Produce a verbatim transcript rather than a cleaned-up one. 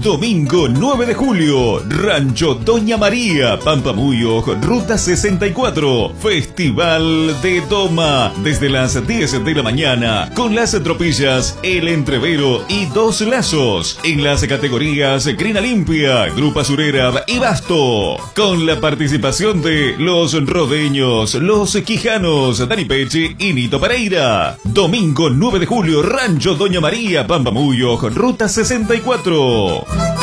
Domingo nueve de julio, Rancho Doña María, Pampamuyo, Ruta sesenta y cuatro. Festival de Toma, desde las diez de la mañana, con las tropillas El Entrevero y Dos Lazos, en las categorías Crina Limpia, Grupa Surera y Basto, con la participación de Los Rodeños, Los Quijanos, Dani Peche y Nito Pereira. Domingo nueve de julio, Rancho Doña María, Pampamuyo, Ruta sesenta y cuatro.